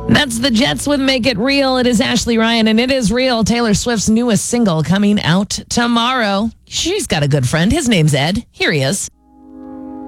That's the Jets with Make It Real. It is Ashley Ryan, and it is real. Taylor Swift's newest single coming out tomorrow. She's got a good friend. His name's Ed. Here he is.